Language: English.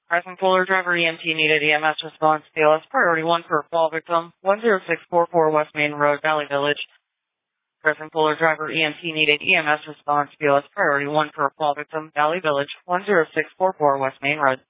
Present Fuller driver EMT needed EMS response. BLS priority 1 for fall victim. 10644 West Main Road, Valley Village. Present Fuller driver EMT needed EMS response. BLS priority 1 for fall victim. Valley Village. 10644 West Main Road.